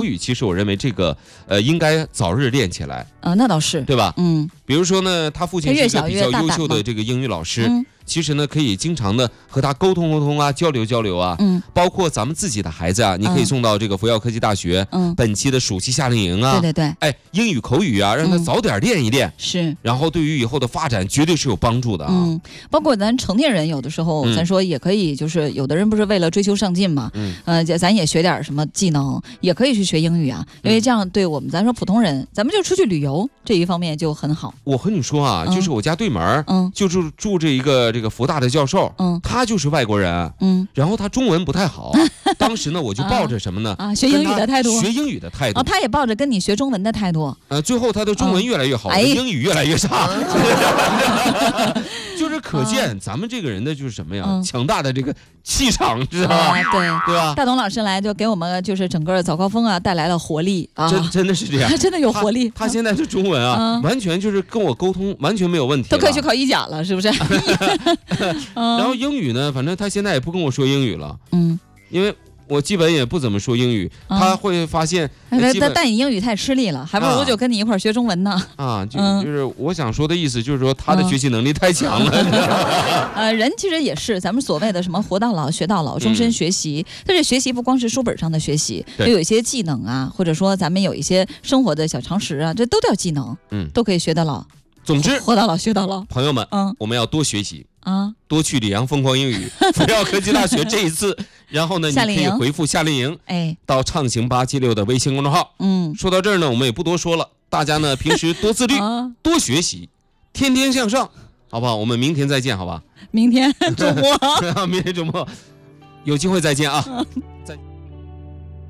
语，其实我认为这个应该早日练起来啊，那倒是， 对吧？比如说呢，他父亲是一个比较优秀的这个英语老师。其实呢，可以经常的和他沟通啊，交流啊。包括咱们自己的孩子啊，你可以送到这个福耀科技大学。本期的暑期夏令营啊。 对。 哎，英语口语啊，让他早点练一练。 是。 然后对于以后的发展，绝对是有帮助的啊。 包括咱成年人有的时候，咱说也可以，就是有的人不是为了追求上进嘛。咱也学点什么技能，也可以去学英语啊，因为这样对我们咱说普通人，咱们就出去旅游这一方面就很好。 我和你说啊，就是我家对门，就住着一个这个福大的教授，他就是外国人，然后他中文不太好，当时呢我就抱着什么呢？ 学英语的态度， 学英语的态度。 他也抱着跟你学中文的态度。 最后他的中文越来越好，英语越来越差。就是可见咱们这个人的就是什么呀？强大的这个气场，知道吧？对吧？ 大董老师来就给我们就是整个早高峰啊带来了活力啊！ 真的是这样， 真的有活力。 他现在的中文啊，完全就是跟我沟通完全没有问题， 都可以去考医甲了，是不是？ 然后英语呢，反正他现在也不跟我说英语了，因为我基本也不怎么说英语，他会发现， 但你英语太吃力了，还不如就跟你一块学中文呢。 就是我想说的意思，就是说他的学习能力太强了。 人其实也是咱们所谓的什么活到老学到老，终身学习。但是学习不光是书本上的学习，就有一些技能啊，或者说咱们有一些生活的小常识啊，这都叫技能，都可以学到老。 总之， 活到老学到老。 朋友们，我们要多学习啊，多去里昂疯狂英语福耀科技大学这一次。然后呢，你可以回复夏令营，到畅行876的微信公众号。说到这儿呢，我们也不多说了，大家呢平时多自律，多学习，天天向上，好不好？我们明天再见，好吧？ 明天周末， 明天周末有机会再见啊！再见。